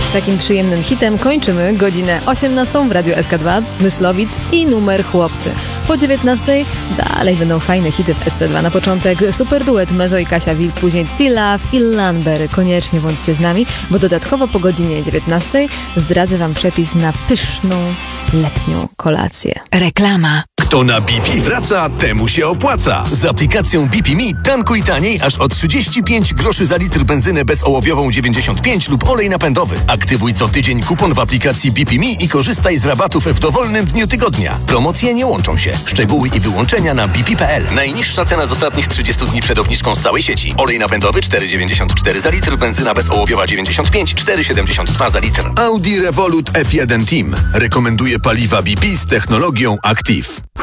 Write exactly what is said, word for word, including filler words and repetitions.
Takim przyjemnym hitem kończymy godzinę osiemnastą w Radiu S K dwa, Myslowic i Numer Chłopcy. Po dziewiętnastej dalej będą fajne hity w S C dwa. Na początek super duet Mezo i Kasia Wilk, później T-Love i Lamber. Koniecznie bądźcie z nami, bo dodatkowo po godzinie dziewiętnastej zdradzę wam przepis na pyszną letnią kolację. Reklama. Kto na B P wraca, temu się opłaca. Z aplikacją B P Me tankuj taniej aż o trzydzieści pięć groszy za litr benzynę bezołowiową dziewięćdziesiąt pięć lub olej napędowy. Aktywuj co tydzień kupon w aplikacji B P Me i korzystaj z rabatów w dowolnym dniu tygodnia. Promocje nie łączą się. Szczegóły i wyłączenia na b p kropka p l. Najniższa cena z ostatnich trzydziestu dni przed obniżką z całej sieci. Olej napędowy cztery dziewięćdziesiąt cztery za litr, benzyna bezołowiowa dziewięćdziesiąt pięć, cztery siedemdziesiąt dwa za litr. Audi Revolut F jeden Team rekomenduje paliwa B P z technologią Active.